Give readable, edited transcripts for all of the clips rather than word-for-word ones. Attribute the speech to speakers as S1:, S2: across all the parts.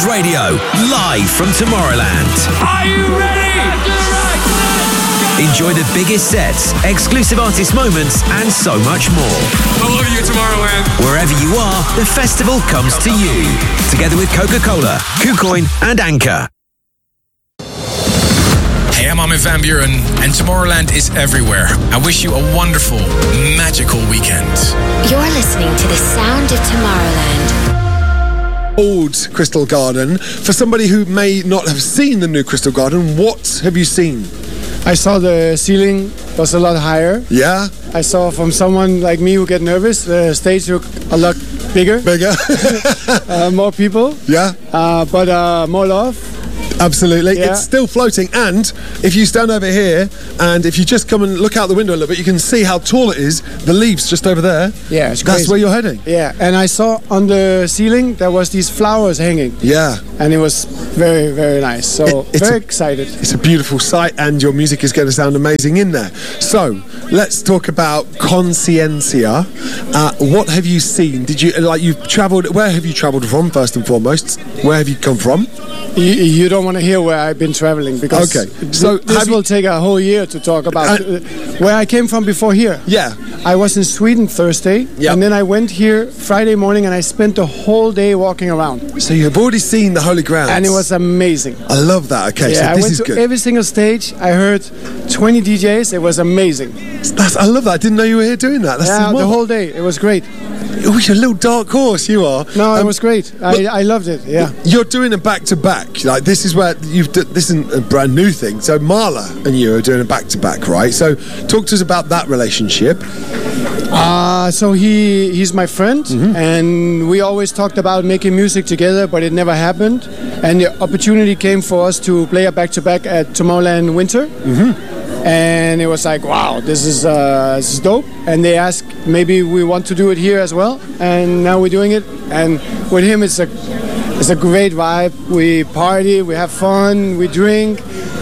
S1: Radio, live from Tomorrowland.
S2: Are you ready?
S1: Enjoy the biggest sets, exclusive artist moments, and so much more.
S2: I love you, Tomorrowland.
S1: Wherever you are, the festival comes to you. Together with Coca-Cola, KuCoin, and Anchor.
S3: Hey, I'm Armin van Buuren, and Tomorrowland is everywhere. I wish you a wonderful, magical weekend.
S4: You're listening to the sound of Tomorrowland.
S5: Old Crystal Garden. For somebody who may not have seen the new Crystal Garden, what have you seen?
S6: I saw the ceiling was a lot higher.
S5: Yeah?
S6: I saw from someone like me who get nervous, the stage looked a lot bigger.
S5: Bigger?
S6: More people.
S5: Yeah?
S6: But more love.
S5: Absolutely.
S6: Yeah.
S5: It's still floating, and if you stand over here and if you just come and look out the window a little bit, you can see how tall it is. The leaves just over there.
S6: Yeah, it's
S5: That's
S6: crazy.
S5: where you're heading.
S6: Yeah, and I saw on the ceiling there was these flowers hanging.
S5: Yeah.
S6: And it was very, very nice. So very excited.
S5: It's a beautiful sight, and your music is going to sound amazing in there. So let's talk about Consciencia. What have you seen? You've travelled? Where have you travelled from? First and foremost, where have you come from?
S6: You don't want to hear where I've been traveling, because
S5: so
S6: this will take a whole year to talk about where I came from before here.
S5: Yeah.
S6: I was in Sweden Thursday, and then I went here Friday morning, and I spent the whole day walking around.
S5: So you've already seen the Holy Grounds.
S6: And it was amazing.
S5: I love that. Okay,
S6: yeah,
S5: so this
S6: I
S5: is
S6: went to
S5: good.
S6: every single stage. I heard 20 DJs. It was amazing.
S5: I love that. I didn't know you were here doing that. That's
S6: the whole day. It was great.
S5: Oh, you're a little dark horse, you are.
S6: No, it was great. I loved it, yeah.
S5: You're doing a back-to-back. Like, this is where this isn't a brand new thing. So Marla and you are doing a back-to-back, right? So talk to us about that relationship.
S6: So he's my friend, and we always talked about making music together, but it never happened. And the opportunity came for us to play a back-to-back at Tomorrowland Winter. And it was like, wow, this is dope. And they asked, maybe we want to do it here as well. And now we're doing it. And with him, it's a great vibe. We party, we have fun, we drink.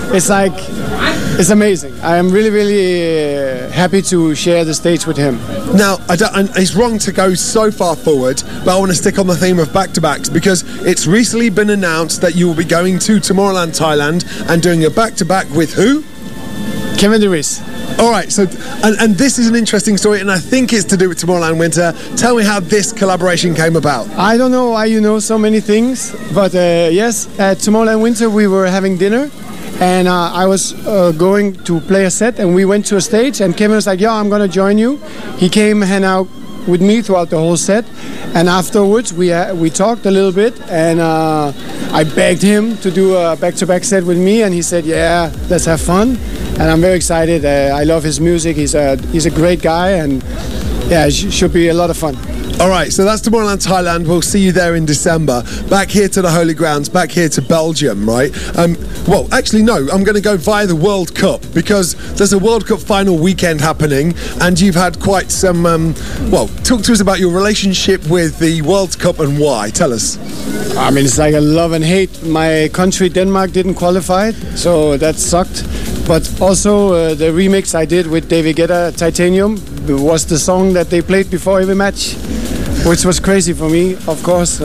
S6: It's amazing. I am really, really happy to share the stage with him.
S5: Now, and it's wrong to go so far forward, but I want to stick on the theme of back-to-backs, because it's recently been announced that you will be going to Tomorrowland, Thailand, and doing a back-to-back with who?
S6: Kevin DeVries.
S5: All right, so and this is an interesting story, and I think it's to do with Tomorrowland Winter. Tell me how this collaboration came about.
S6: I don't know why you know so many things, but yes, at Tomorrowland Winter we were having dinner, and I was going to play a set, and we went to a stage, and Kevin was like, yeah, I'm going to join you. He came hang out with me throughout the whole set, and afterwards we talked a little bit, and I begged him to do a back-to-back set with me, and he said, yeah, let's have fun. And I'm very excited. I love his music. He's a great guy, and yeah, it should be a lot of fun.
S5: All right, so that's Tomorrowland, Thailand. We'll see you there in December. Back here to the Holy Grounds, back here to Belgium, right? Well, actually, no, I'm going to go via the World Cup, because there's a World Cup final weekend happening, and you've had quite some, talk to us about your relationship with the World Cup and why. Tell us.
S6: I mean, it's like a love and hate. My country, Denmark, didn't qualify, so that sucked. But also the remix I did with David Guetta, Titanium, was the song that they played before every match, which was crazy for me, of course.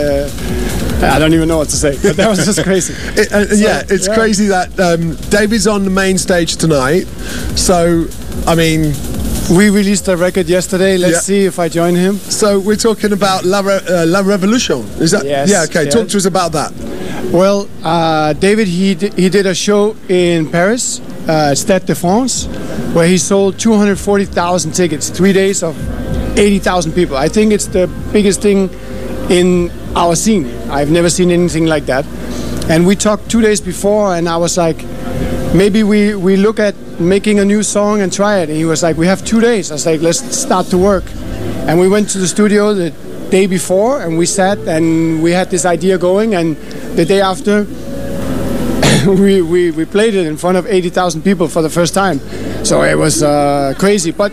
S6: I don't even know what to say, but that was just crazy.
S5: It's crazy that David's on the main stage tonight. So, I mean,
S6: we released a record yesterday. Let's see if I join him.
S5: So we're talking about La Revolution. Is that?
S6: Yes.
S5: Yeah. Okay.
S6: Yes.
S5: Talk to us about that.
S6: Well, David, he did a show in Paris, Stade de France, where he sold 240,000 tickets, 3 days of 80,000 people. I think it's the biggest thing in our scene. I've never seen anything like that. And we talked 2 days before, and I was like, maybe we look at making a new song and try it. And he was like, we have 2 days. I was like, let's start to work. And we went to the studio the day before, and we sat and we had this idea going, and the day after we played it in front of 80,000 people for the first time. So it was crazy, but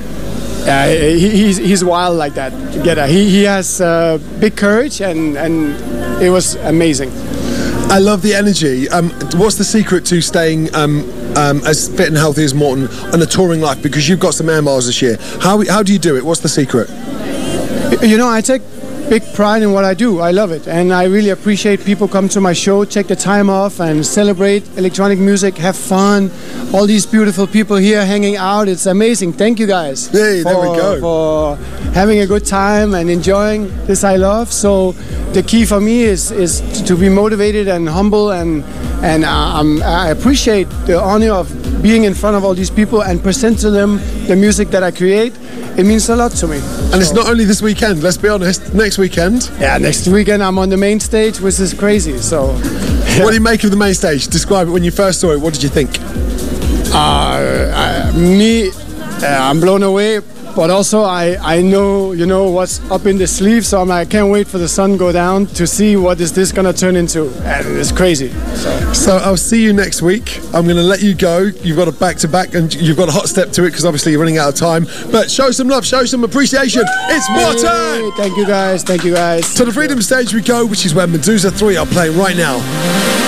S6: he's wild like that. He has big courage, and it was amazing.
S5: I love the energy. What's the secret to staying as fit and healthy as Morten on a touring life? Because you've got some air miles this year. How do you do it? What's the secret?
S6: You know, I take big pride in what I do. I love it, and I really appreciate people come to my show, take the time off, and celebrate electronic music, have fun. All these beautiful people here hanging out. It's amazing. Thank you guys.
S5: Hey, there we go.
S6: For having a good time and enjoying this I love. So the key for me is to be motivated and humble, and I appreciate the honor of being in front of all these people and present to them the music that I create. It means a lot to me.
S5: And it's not only this weekend, let's be honest, next weekend.
S6: Yeah, next weekend I'm on the main stage, which is crazy. So, yeah.
S5: What do you make of the main stage? Describe it when you first saw it. What did you think?
S6: I'm blown away. But also, I know, what's up in the sleeve, so I can't wait for the sun go down to see what is this going to turn into. And it's crazy.
S5: So I'll see you next week. I'm going to let you go. You've got a back-to-back, and you've got a hot step to it, because obviously you're running out of time. But show some love, show some appreciation. It's more time!
S6: Thank you, guys. Thank you, guys.
S5: To the Freedom Stage we go, which is where Meduza 3 are playing right now.